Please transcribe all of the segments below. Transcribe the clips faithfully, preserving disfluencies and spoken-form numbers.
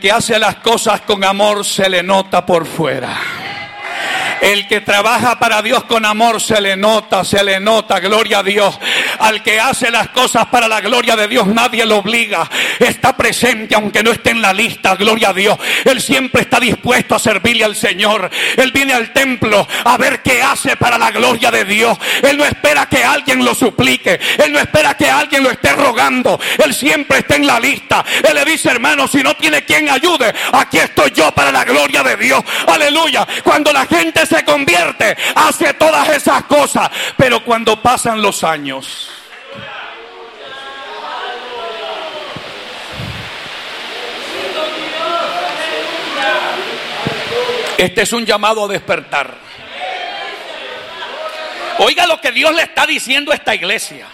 que hace las cosas con amor se le nota por fuera. El que trabaja para Dios con amor se le nota, se le nota, gloria a Dios. Al que hace las cosas para la gloria de Dios nadie lo obliga. Está presente aunque no esté en la lista, gloria a Dios. Él siempre está dispuesto a servirle al Señor. Él viene al templo a ver qué hace para la gloria de Dios. Él no espera que alguien lo suplique. Él no espera que alguien lo esté rogando. Él siempre está en la lista. Él le dice, hermano, si no tiene quien ayude, aquí estoy yo para la gloria de Dios. Aleluya. Cuando la gente se convierte, hace todas esas cosas, pero cuando pasan los años, este es un llamado a despertar. Oiga lo que Dios le está diciendo a esta iglesia.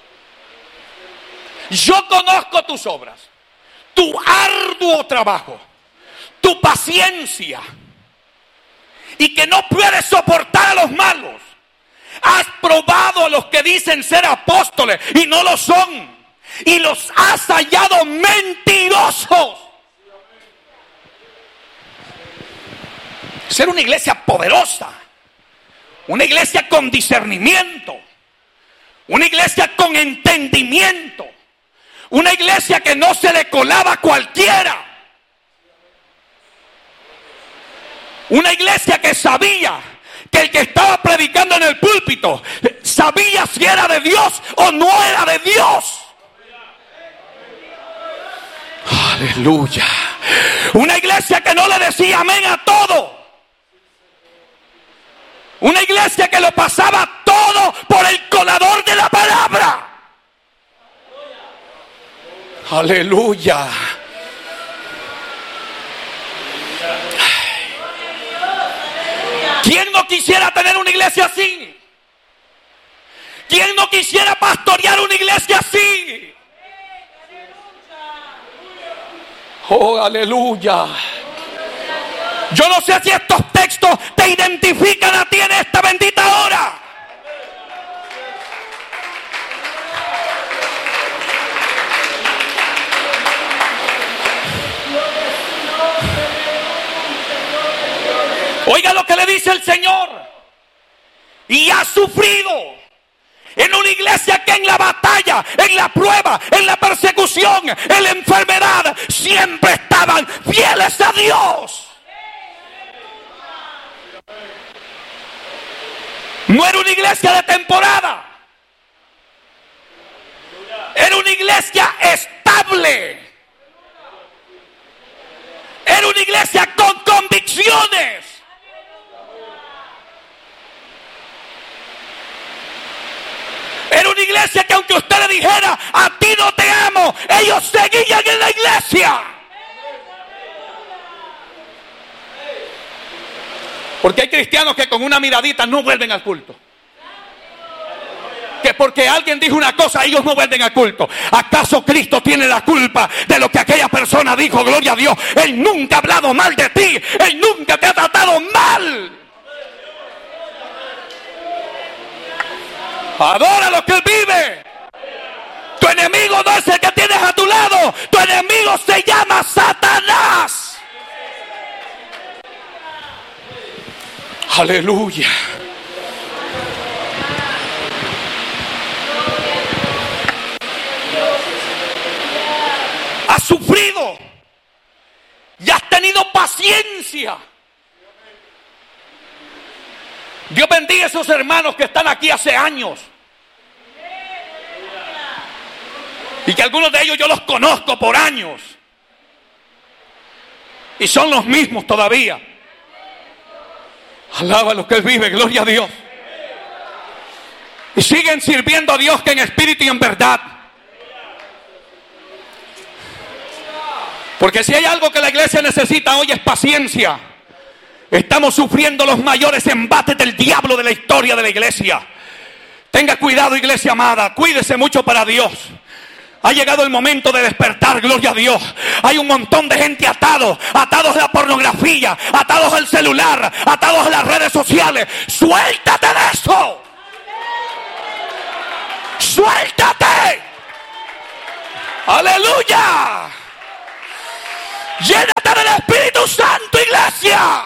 Yo conozco tus obras, tu arduo trabajo, tu paciencia, y que no puedes soportar a los malos. Has probado a los que dicen ser apóstoles y no lo son, y los has hallado mentirosos. Ser una iglesia poderosa, una iglesia con discernimiento, una iglesia con entendimiento, una iglesia que no se le colaba a cualquiera. Una iglesia que sabía que el que estaba predicando en el púlpito sabía si era de Dios o no era de Dios. Aleluya. Una iglesia que no le decía amén a todo. Una iglesia que lo pasaba todo por el colador de la palabra. Aleluya. ¿Quién no quisiera tener una iglesia así? ¿Quién no quisiera pastorear una iglesia así? Oh, aleluya. Yo no sé si estos textos te identifican a ti en esta bendita hora. Oiga lo que le dice el Señor. Y ha sufrido en una iglesia que en la batalla, en la prueba, en la persecución, en la enfermedad, siempre estaban fieles a Dios. No era una iglesia de temporada. Era una iglesia estable. Era una iglesia con convicciones. Era una iglesia que aunque usted le dijera, a ti no te amo, ellos seguían en la iglesia. Porque hay cristianos que con una miradita no vuelven al culto. Que porque alguien dijo una cosa, ellos no vuelven al culto. ¿Acaso Cristo tiene la culpa de lo que aquella persona dijo? Gloria a Dios. Él nunca ha hablado mal de ti. Él nunca te ha tratado mal. Adora lo que Él vive. Tu enemigo no es el que tienes a tu lado. Tu enemigo se llama Satanás. Aleluya. Has sufrido y has tenido paciencia. Dios bendiga a esos hermanos que están aquí hace años. Y que algunos de ellos yo los conozco por años. Y son los mismos todavía. Alaba lo que Él vive, gloria a Dios. Y siguen sirviendo a Dios que en espíritu y en verdad. Porque si hay algo que la iglesia necesita hoy es paciencia. Estamos sufriendo los mayores embates del diablo de la historia de la iglesia. Tenga cuidado, iglesia amada, cuídese mucho para Dios. Ha llegado el momento de despertar, gloria a Dios. Hay un montón de gente atado, atados a la pornografía, atados al celular, atados a las redes sociales. ¡Suéltate de eso! ¡Suéltate! ¡Aleluya! ¡Llénate Santo, iglesia.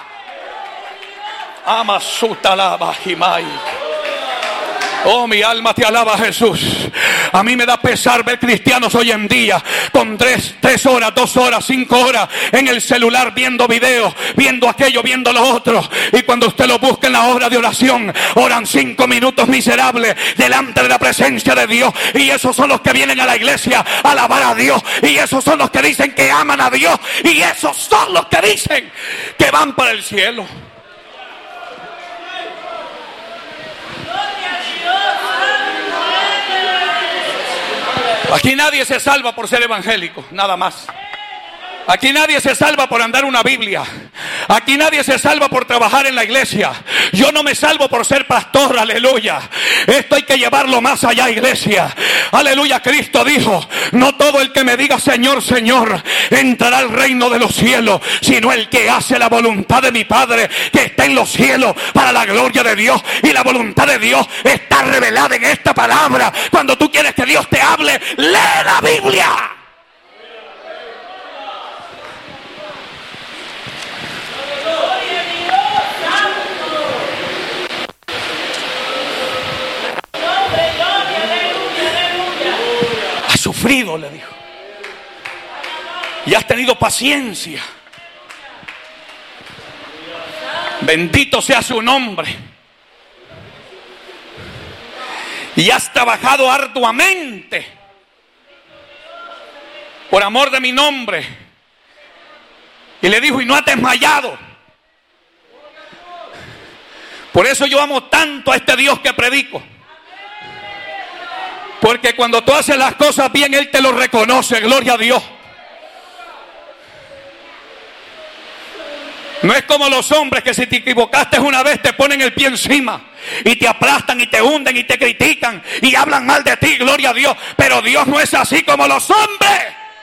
Ama su talaba Jimai. Oh, mi alma te alaba, Jesús. A mí me da pesar ver cristianos hoy en día con tres, tres horas, dos horas, cinco horas en el celular viendo videos, viendo aquello, viendo lo otro. Y cuando usted lo busca en la hora de oración, oran cinco minutos miserables delante de la presencia de Dios. Y esos son los que vienen a la iglesia a alabar a Dios. Y esos son los que dicen que aman a Dios. Y esos son los que dicen que van para el cielo. Aquí nadie se salva por ser evangélico, nada más. Aquí nadie se salva por andar una Biblia. Aquí nadie se salva por trabajar en la iglesia. Yo no me salvo por ser pastor, aleluya. Esto hay que llevarlo más allá, iglesia. Aleluya, Cristo dijo: no todo el que me diga Señor, Señor entrará al reino de los cielos, sino el que hace la voluntad de mi Padre que está en los cielos, para la gloria de Dios. Y la voluntad de Dios está revelada en esta palabra. Cuando tú quieres que Dios te hable, lee la Biblia. Sufrido, le dijo, y has tenido paciencia. Bendito sea su nombre. Y has trabajado arduamente por amor de mi nombre. Y le dijo: y no has desmayado. Por eso yo amo tanto a este Dios que predico. Porque cuando tú haces las cosas bien, Él te lo reconoce, gloria a Dios. No es como los hombres que si te equivocaste una vez te ponen el pie encima y te aplastan y te hunden y te critican y hablan mal de ti, gloria a Dios. Pero Dios no es así como los hombres.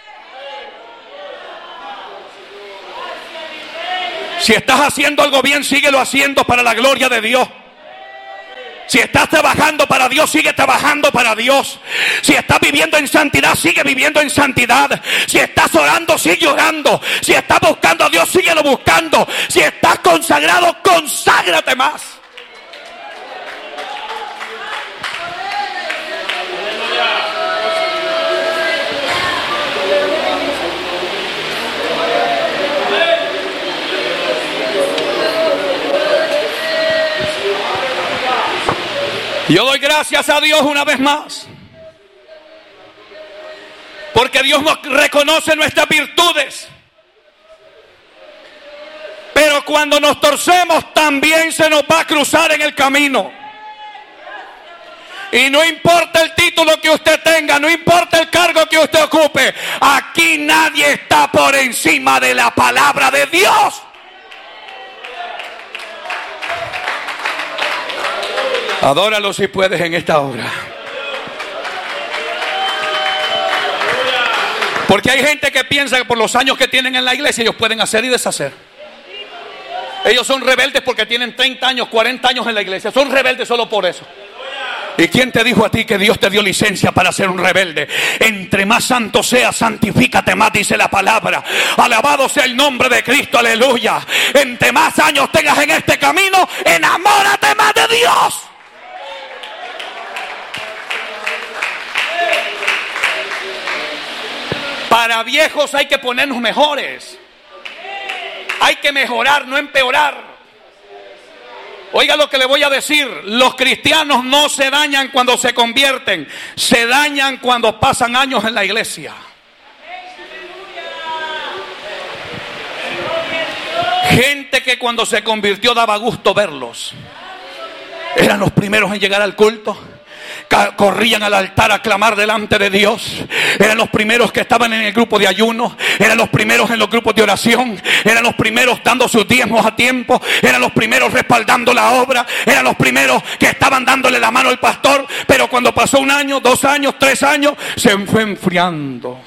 Si estás haciendo algo bien, síguelo haciendo para la gloria de Dios. Si estás trabajando para Dios, sigue trabajando para Dios. Si estás viviendo en santidad, sigue viviendo en santidad. Si estás orando, sigue orando. Si estás buscando a Dios, síguelo buscando. Si estás consagrado, conságrate más. Yo doy gracias a Dios una vez más, porque Dios nos reconoce nuestras virtudes, pero cuando nos torcemos también se nos va a cruzar en el camino. Y no importa el título que usted tenga, no importa el cargo que usted ocupe, aquí nadie está por encima de la palabra de Dios. Adóralo si puedes en esta hora. Porque hay gente que piensa que por los años que tienen en la iglesia ellos pueden hacer y deshacer. Ellos son rebeldes porque tienen treinta años, cuarenta años en la iglesia. Son rebeldes solo por eso. ¿Y quién te dijo a ti que Dios te dio licencia para ser un rebelde? Entre más santo seas, santifícate más, dice la palabra. Alabado sea el nombre de Cristo, aleluya. Entre más años tengas en este camino, enamórate más de Dios. Para viejos hay que ponernos mejores. Hay que mejorar, no empeorar. Oiga lo que le voy a decir: los cristianos no se dañan cuando se convierten, se dañan cuando pasan años en la iglesia. Gente que cuando se convirtió daba gusto verlos. Eran los primeros en llegar al culto. Corrían al altar a clamar delante de Dios. Eran los primeros que estaban en el grupo de ayuno. Eran los primeros en los grupos de oración. Eran los primeros dando sus diezmos a tiempo. Eran los primeros respaldando la obra. Eran los primeros que estaban dándole la mano al pastor. Pero cuando pasó un año, dos años, tres años, se fue enfriando.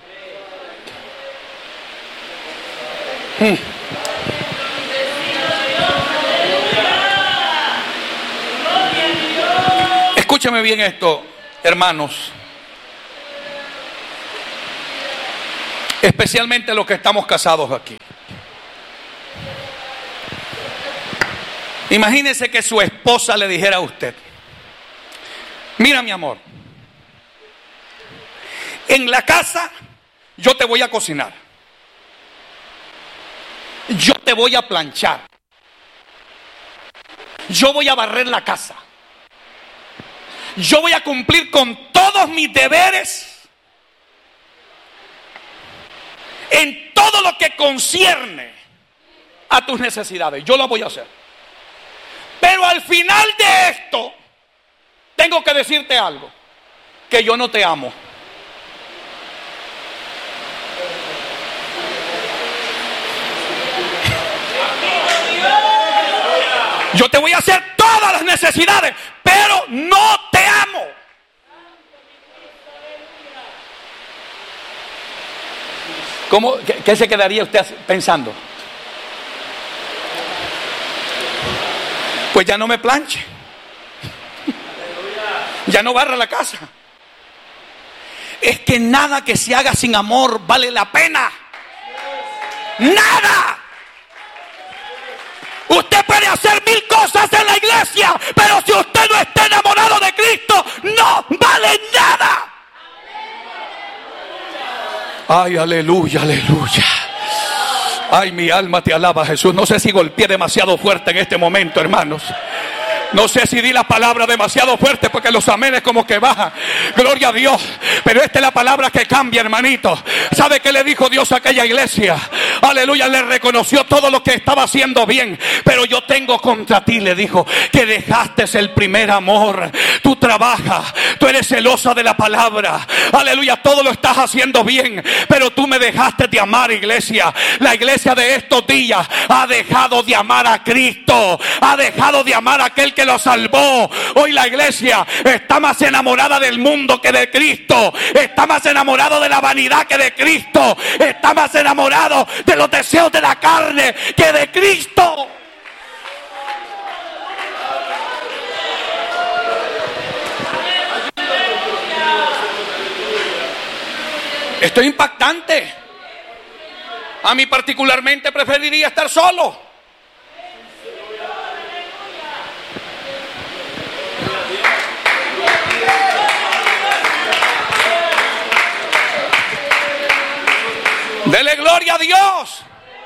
Hmm. Escúchame bien esto, hermanos. Especialmente los que estamos casados aquí. Imagínese que su esposa le dijera a usted: mira, mi amor, en la casa yo te voy a cocinar, yo te voy a planchar, yo voy a barrer la casa, yo voy a cumplir con todos mis deberes en todo lo que concierne a tus necesidades. Yo lo voy a hacer. Pero al final de esto, tengo que decirte algo: que yo no te amo. Yo te voy a hacer todas las necesidades, pero no te amo. ¿Cómo, qué, qué se quedaría usted pensando? Pues ya no me planche, ya no barra la casa. Es que nada que se haga sin amor vale la pena. Nada. Usted puede hacer mil cosas en la iglesia, pero si usted no está enamorado de Cristo, no vale nada. Ay, aleluya, aleluya. Ay, mi alma te alaba, Jesús. No sé si golpeé demasiado fuerte en este momento, hermanos. No sé si di la palabra demasiado fuerte, porque los amenes como que bajan. Gloria a Dios. Pero esta es la palabra que cambia, hermanito. ¿Sabe qué le dijo Dios a aquella iglesia? Aleluya, le reconoció todo lo que estaba haciendo bien. Pero yo tengo contra ti, le dijo, que dejaste el primer amor. Tú trabajas, tú eres celosa de la palabra. Aleluya, todo lo estás haciendo bien, pero tú me dejaste de amar, iglesia. La iglesia de estos días ha dejado de amar a Cristo. Ha dejado de amar a aquel que lo salvó. Hoy la iglesia está más enamorada del mundo que de Cristo. Está más enamorado de la vanidad que de Cristo. Está más enamorado de los deseos de la carne que de Cristo. Esto es impactante. A mí particularmente preferiría estar solo. Dele gloria a Dios.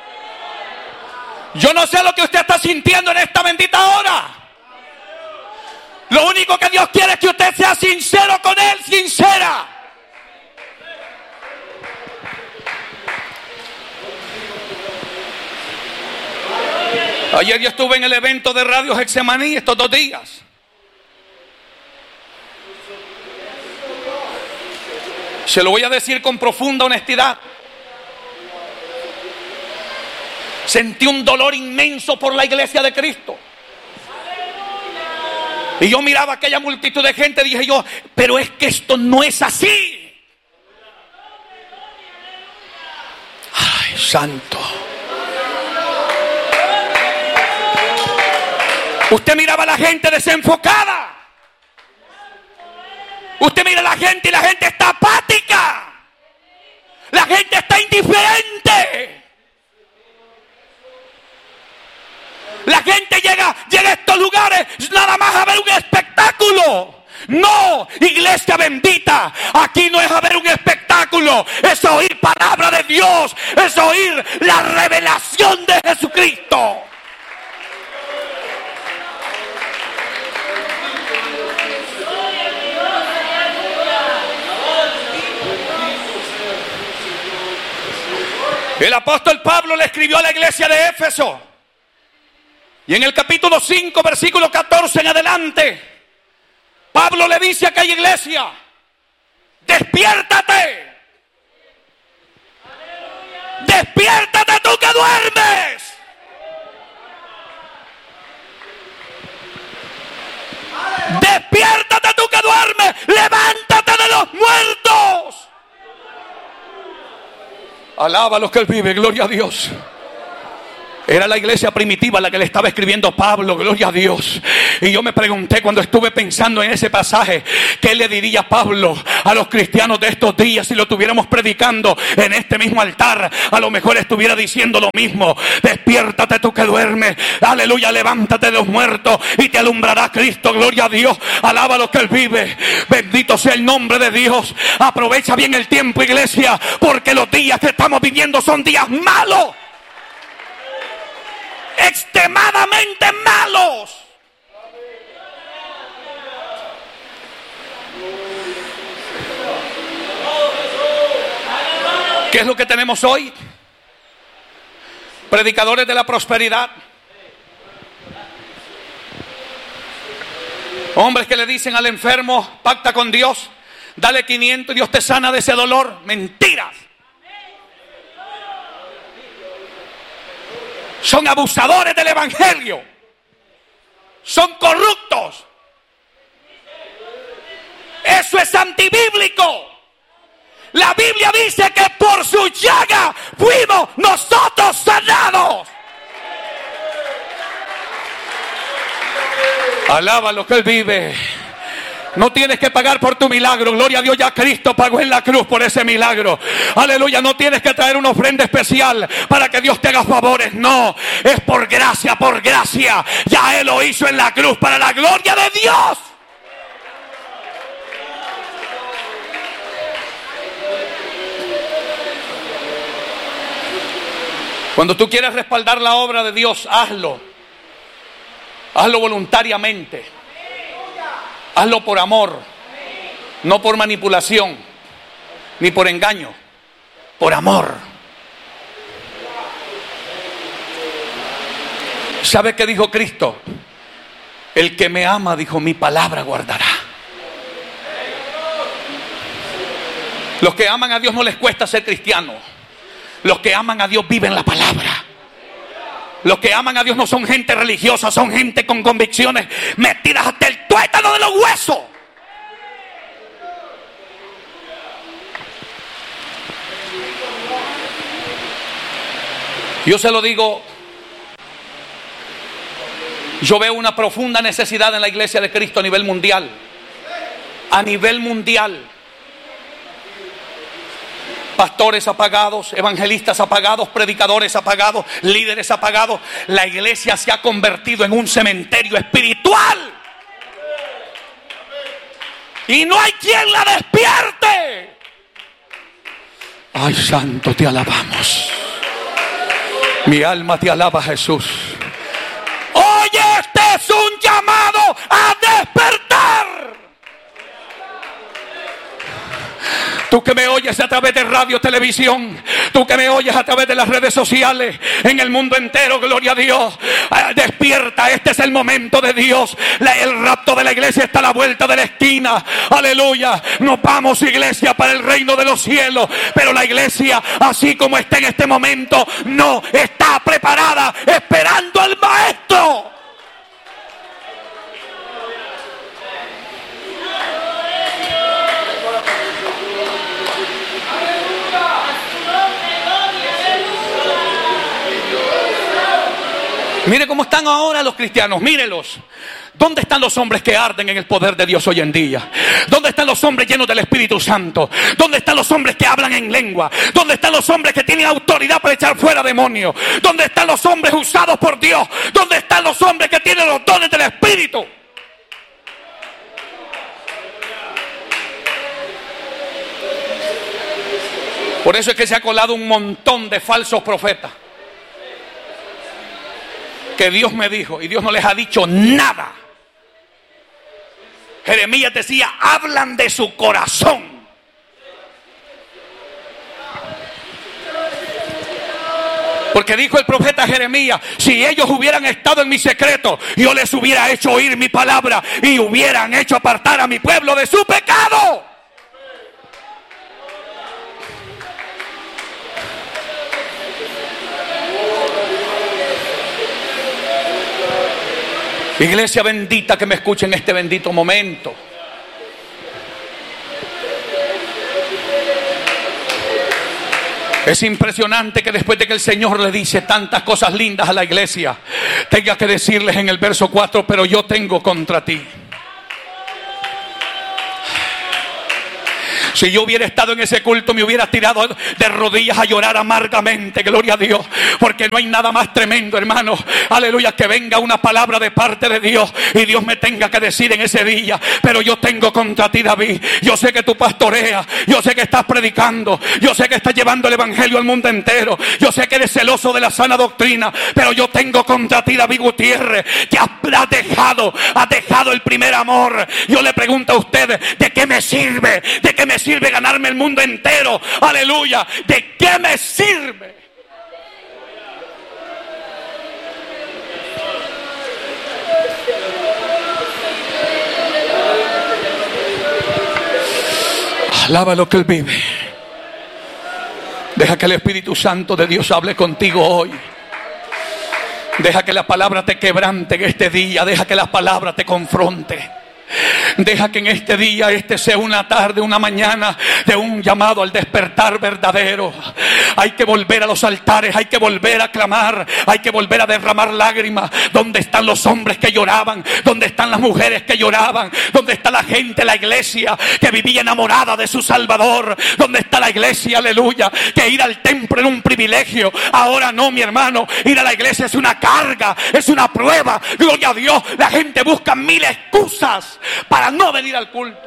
Yo no sé lo que usted está sintiendo en esta bendita hora. Lo único que Dios quiere es que usted sea sincero con Él, sincera. Ayer yo estuve en el evento de Radio Getsemaní estos dos días. Se lo voy a decir con profunda honestidad. Sentí un dolor inmenso por la iglesia de Cristo. Y yo miraba a aquella multitud de gente, dije yo, pero es que esto no es así. Ay, santo. Usted miraba a la gente desenfocada. Usted mira a la gente y la gente está apática. La gente está indiferente. La gente llega, llega a estos lugares nada más a ver un espectáculo. No, iglesia bendita, aquí no es a ver un espectáculo, es oír palabra de Dios, es oír la revelación de Jesucristo. El apóstol Pablo le escribió a la iglesia de Éfeso. Y en el capítulo cinco, versículo catorce en adelante, Pablo le dice a aquella iglesia: despiértate. Despiértate tú que duermes. Despiértate tú que duermes. Levántate de los muertos. Alaba a los que Él vive, gloria a Dios. Era la iglesia primitiva la que le estaba escribiendo Pablo, gloria a Dios. Y yo me pregunté cuando estuve pensando en ese pasaje, ¿qué le diría Pablo a los cristianos de estos días si lo estuviéramos predicando en este mismo altar? A lo mejor estuviera diciendo lo mismo: despiértate tú que duermes, aleluya, levántate de los muertos y te alumbrará Cristo, gloria a Dios, alaba lo que Él vive, bendito sea el nombre de Dios. Aprovecha bien el tiempo, iglesia, porque los días que estamos viviendo son días malos, extremadamente malos. ¿Qué es lo que tenemos hoy? Predicadores de la prosperidad, hombres que le dicen al enfermo: pacta con Dios, dale quinientos y Dios te sana de ese dolor. Mentiras. Son abusadores del evangelio, son corruptos. Eso es antibíblico. La Biblia dice que por su llaga fuimos nosotros sanados. Alaba lo que Él vive. No tienes que pagar por tu milagro, gloria a Dios, ya Cristo pagó en la cruz por ese milagro, aleluya. No tienes que traer una ofrenda especial para que Dios te haga favores, no, es por gracia, por gracia, ya Él lo hizo en la cruz para la gloria de Dios. Cuando tú quieres respaldar la obra de Dios, hazlo, hazlo voluntariamente. Hazlo por amor, no por manipulación, ni por engaño, por amor. ¿Sabe qué dijo Cristo? El que me ama, dijo, mi palabra guardará. Los que aman a Dios no les cuesta ser cristianos. Los que aman a Dios viven la palabra. Los que aman a Dios no son gente religiosa, son gente con convicciones metidas hasta el tuétano de los huesos. Yo se lo digo, yo veo una profunda necesidad en la iglesia de Cristo a nivel mundial. A nivel mundial. Pastores apagados, evangelistas apagados, predicadores apagados, líderes apagados. La iglesia se ha convertido en un cementerio espiritual. Y no hay quien la despierte. Ay, santo, te alabamos. Mi alma te alaba, Jesús. Oye, este es un llamado a despertar. Tú que me oyes a través de radio, televisión, tú que me oyes a través de las redes sociales, en el mundo entero, gloria a Dios, despierta, este es el momento de Dios. El rapto de la iglesia está a la vuelta de la esquina, aleluya. Nos vamos, iglesia, para el reino de los cielos, pero la iglesia, así como está en este momento, no está preparada, esperando al maestro. Mire cómo están ahora los cristianos, mírelos. ¿Dónde están los hombres que arden en el poder de Dios hoy en día? ¿Dónde están los hombres llenos del Espíritu Santo? ¿Dónde están los hombres que hablan en lengua? ¿Dónde están los hombres que tienen autoridad para echar fuera demonios? ¿Dónde están los hombres usados por Dios? ¿Dónde están los hombres que tienen los dones del Espíritu? Por eso es que se ha colado un montón de falsos profetas. Que Dios me dijo, y Dios no les ha dicho nada. Jeremías decía, hablan de su corazón. Porque dijo el profeta Jeremías, si ellos hubieran estado en mi secreto, yo les hubiera hecho oír mi palabra y hubieran hecho apartar a mi pueblo de su pecado. Iglesia bendita que me escuche en este bendito momento. Es impresionante que después de que el Señor le dice tantas cosas lindas a la iglesia, tenga que decirles en el verso cuatro, pero yo tengo contra ti. Si yo hubiera estado en ese culto, me hubiera tirado de rodillas a llorar amargamente, gloria a Dios, porque no hay nada más tremendo, hermano, aleluya, que venga una palabra de parte de Dios y Dios me tenga que decir en ese día, pero yo tengo contra ti, David. Yo sé que tú pastoreas, yo sé que estás predicando, yo sé que estás llevando el evangelio al mundo entero, yo sé que eres celoso de la sana doctrina, pero yo tengo contra ti, David Gutiérrez, que has dejado, has dejado el primer amor. Yo le pregunto a ustedes, ¿de qué me sirve? ¿De qué me sirve ganarme el mundo entero? Aleluya. ¿De qué me sirve? Alaba lo que Él vive. Deja que el Espíritu Santo de Dios hable contigo hoy. Deja que la palabra te quebrante en este día. Deja que la palabra te confronte. Deja que en este día, este sea una tarde, una mañana de un llamado al despertar verdadero. Hay que volver a los altares, hay que volver a clamar, hay que volver a derramar lágrimas. ¿Dónde están los hombres que lloraban? ¿Dónde están las mujeres que lloraban? ¿Dónde está la gente, la iglesia que vivía enamorada de su Salvador? ¿Dónde está la iglesia, aleluya, que ir al templo era un privilegio? Ahora no, mi hermano, ir a la iglesia es una carga, es una prueba. Gloria a Dios, la gente busca mil excusas para no venir al culto.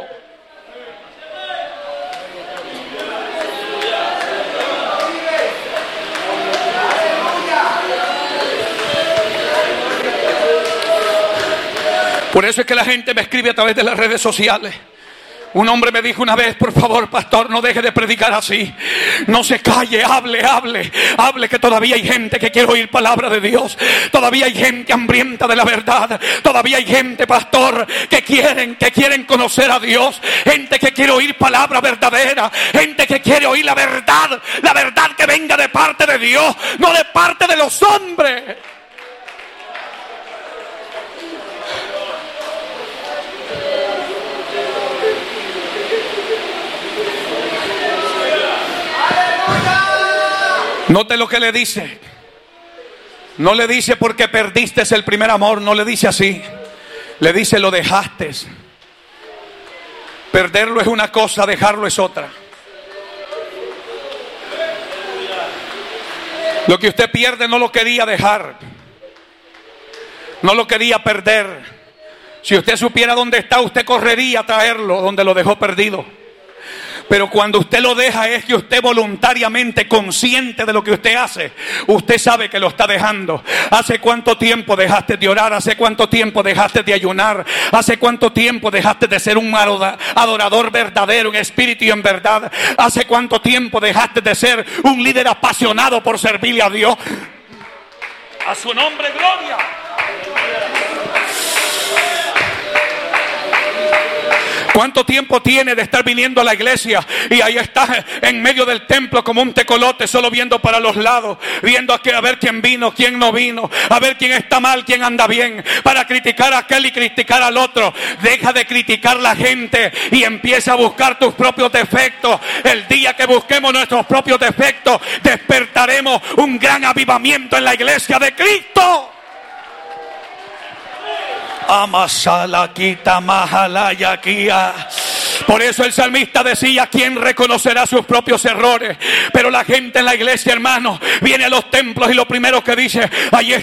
Por eso es que la gente me escribe a través de las redes sociales. Un hombre me dijo una vez, por favor, pastor, no deje de predicar así. No se calle, hable, hable, hable, que todavía hay gente que quiere oír palabra de Dios. Todavía hay gente hambrienta de la verdad. Todavía hay gente, pastor, que quieren, que quieren conocer a Dios. Gente que quiere oír palabra verdadera. Gente que quiere oír la verdad. La verdad que venga de parte de Dios, no de parte de los hombres. Note lo que le dice. No le dice porque perdiste el primer amor. No le dice así. Le dice lo dejaste. Perderlo es una cosa, dejarlo es otra. Lo que usted pierde no lo quería dejar. No lo quería perder. Si usted supiera dónde está, usted correría a traerlo donde lo dejó perdido. Pero cuando usted lo deja es que usted voluntariamente, consciente de lo que usted hace, usted sabe que lo está dejando. ¿Hace cuánto tiempo dejaste de orar? ¿Hace cuánto tiempo dejaste de ayunar? ¿Hace cuánto tiempo dejaste de ser un adorador verdadero en espíritu y en verdad? ¿Hace cuánto tiempo dejaste de ser un líder apasionado por servirle a Dios? A su nombre, gloria. ¿Cuánto tiempo tiene de estar viniendo a la iglesia y ahí estás en medio del templo como un tecolote, solo viendo para los lados, viendo a, que, a ver quién vino, quién no vino, a ver quién está mal, quién anda bien, para criticar a aquel y criticar al otro? Deja de criticar a la gente y empieza a buscar tus propios defectos. El día que busquemos nuestros propios defectos, despertaremos un gran avivamiento en la iglesia de Cristo. Amasala quita mahalaya kia. Por eso el salmista decía: ¿quién reconocerá sus propios errores? Pero la gente en la iglesia, hermano, viene a los templos y lo primero que dice: ahí está